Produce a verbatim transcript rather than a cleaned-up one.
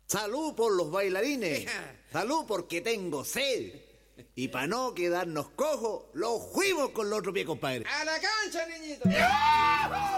Salud por los bailarines. Salud porque tengo sed. Y para no quedarnos cojos, los fuimos con el otro pie, compadre. ¡A la cancha, niñito!